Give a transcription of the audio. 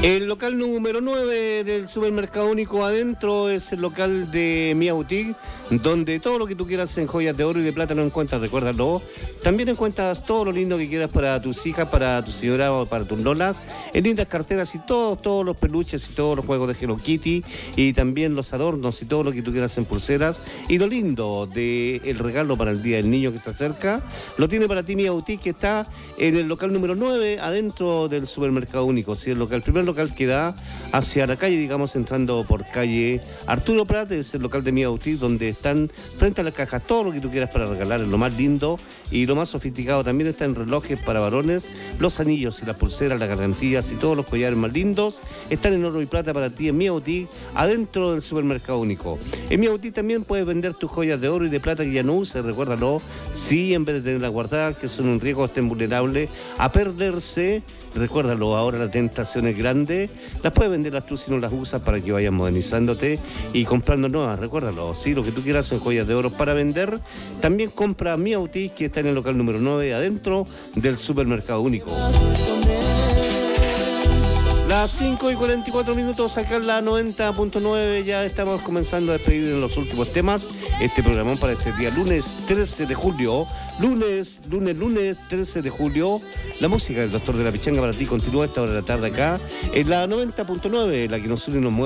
El local número 9 del Supermercado Único adentro es el local de Mía Boutique, donde todo lo que tú quieras en joyas de oro y de plata lo encuentras, recuérdalo. También encuentras todo lo lindo que quieras para tus hijas, para tu señora o para tus nonas, en lindas carteras y todos los peluches y todos los juegos de Hello Kitty y también los adornos y todo lo que tú quieras en pulseras. Y lo lindo del regalo para el Día del Niño que se acerca, lo tiene para ti Mía Boutique, que está en el local número 9 adentro del Supermercado Único. Sí, el primer local que da hacia la calle, digamos, entrando por calle Arturo Prat, es el local de Mía Boutique, donde están frente a las cajas todo lo que tú quieras para regalar, es lo más lindo y lo más sofisticado. También están relojes para varones, los anillos y las pulseras, las garantías y todos los collares más lindos están en oro y plata para ti en Mía Boutique, adentro del Supermercado Único. En Mía Boutique también puedes vender tus joyas de oro y de plata que ya no uses, recuérdalo, sí, en vez de tenerlas guardadas, que son un riesgo, estén vulnerables a perderse. Recuérdalo, ahora la tentación es grande, las puedes venderlas tú si no las usas para que vayas modernizándote y comprando nuevas, recuérdalo, sí, lo que tú quieras en joyas de oro para vender, también compra Mía Boutique, que está en el local número 9 adentro del Supermercado Único. Las 5:44, acá en la 90.9, ya estamos comenzando a despedir en los últimos temas este programón para este día lunes 13 de julio. Lunes 13 de julio. La música del Doctor de la Pichanga para ti continúa a esta hora de la tarde acá en la 90.9, la que nos une y nos mueve.